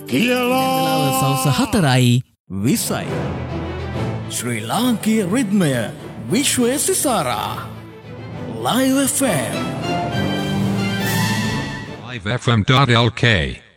කියලා සවස 4:20 ශ්‍රී ලාංකීය රිද්මය විශ්වය සිසාරා Live FM livefm.lk